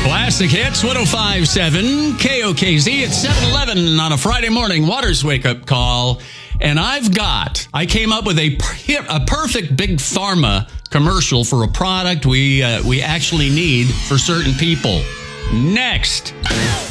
Classic Hits, 105.7 KOKZ at 7:11 on a Friday morning. Waters wake up call. And I came up with a perfect Big Pharma commercial for a product we actually need for certain people. Next.